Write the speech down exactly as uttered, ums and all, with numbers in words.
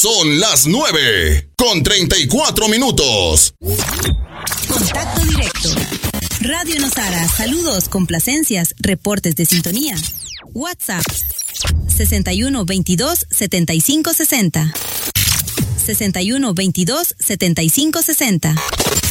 Son las nueve con treinta y cuatro minutos. Contacto directo. Radio Nosara, saludos, complacencias, reportes de sintonía. WhatsApp sesenta y uno veintidós setenta y cinco sesenta. sesenta y uno veintidós setenta y cinco sesenta.